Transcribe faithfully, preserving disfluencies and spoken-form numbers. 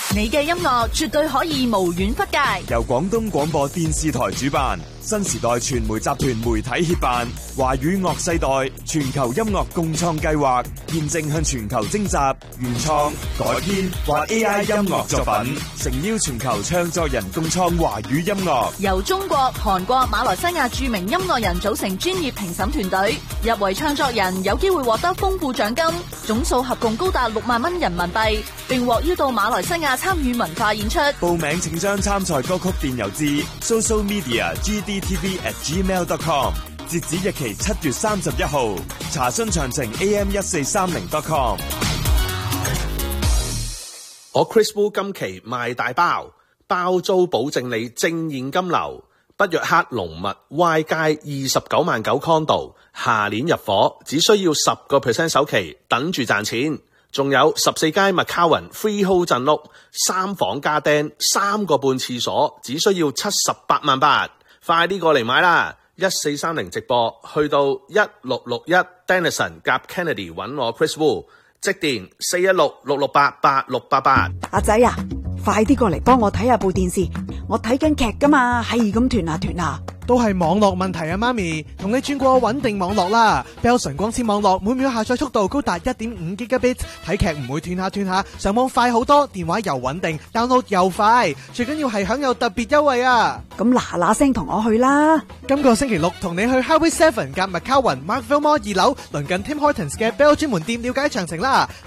你嘅音樂絕對可以無遠弗屆。 由廣東廣播電視台主辦，新時代傳媒集團媒體協辦，華語樂世代全球音樂共創計劃，現正向全球徵集原創、改編或 A I 音樂作品，誠邀全球唱作人共創華語音樂。 由中國、韓國、馬來西亞著名音樂人組成專業評審團隊，入圍唱作人有機會獲得豐富獎金，總數合共高達六萬蚊人民幣，並獲邀到馬來西亞參與文化演出。 報名請將參賽歌曲電郵至 social media g d t v at gmail dot com， 截止日期七月三十一號。查詢詳情 a m 一四三零 dot com。 我 Chris Wu 今期賣大包，包租保證你正現金流。北約克龍密 Y 街二十九萬九 condo， 下年入伙，只需要十個 percent 首期，等住賺錢。仲有十四街麥卡雲 freehold 鎮屋，三房加釘，三個半廁所，只需要七十八萬八。快啲過嚟買啦！一四三零直播去到一六六一 Denison 夾 Kennedy 揾我 Chris Wu， 即電四一六六六八八六八八。 阿仔啊，快啲過嚟幫我睇下部電視，我睇緊劇噶嘛，係咁斷下斷下。 都係網絡問題啊，媽咪，同你轉過穩定網絡啦。Bell 純光纖網絡每秒下載速度高達 一點五 Gigabit， 睇劇唔會斷下斷下，上網快好多，電話又穩定 ，download 又快，最緊要係享有特別優惠啊！ 咁嗱嗱聲同我去啦！ 今個星期六同你去 Highway Seven 夾麥卡雲 Markville Mall 二樓，鄰近 Tim Hortons 嘅 Bell 專門店了解詳情啦。